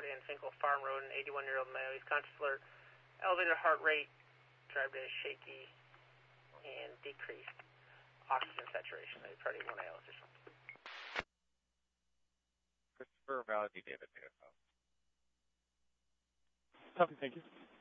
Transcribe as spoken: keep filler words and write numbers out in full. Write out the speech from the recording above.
Road and Finkel Farm Road, an eighty-one-year-old male. He's conscious alert. Elevated heart rate, drive day shaky, and decreased oxygen saturation. Maybe probably one A L S or something. Christopher Malady, David Megaphone. Copy, thank you.